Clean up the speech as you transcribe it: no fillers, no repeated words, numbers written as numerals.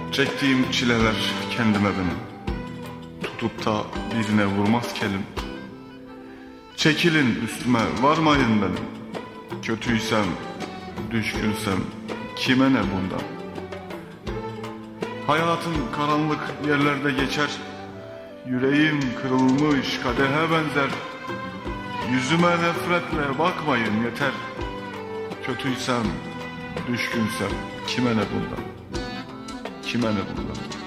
Çektiğim çileler kendime benim, tutup da birine vurmaz kelim. Çekilin üstüme, varmayın benim. Kötüysem, düşkünsem kime ne bundan? Hayatın karanlık yerlerde geçer. Yüreğim kırılmış kadehe benzer. Yüzüme nefretle bakmayın yeter. Kötüysem, düşkünsem kime ne bundan? Kime ne bundan?